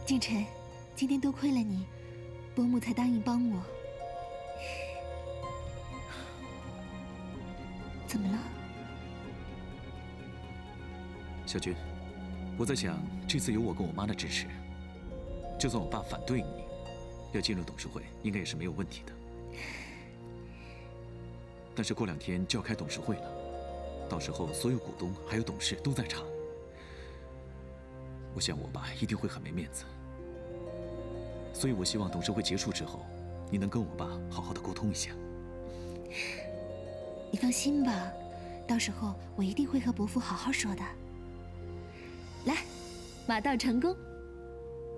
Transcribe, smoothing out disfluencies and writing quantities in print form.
静晨，今天多亏了你，伯母才答应帮我。怎么了？ 小军，我在想，这次有我跟我妈的支持，就算我爸反对你，要进入董事会，应该也是没有问题的。但是过2天就要开董事会了，到时候所有股东还有董事都在场，我想我爸一定会很没面子。所以我希望董事会结束之后，你能跟我爸好好的沟通一下。 你放心吧，到时候我一定会和伯父好好说的。来，马到成功。